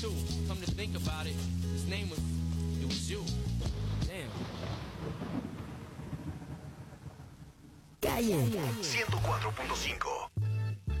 too. Come to think about it, his name was, it was you. Damn. Calle 104.5.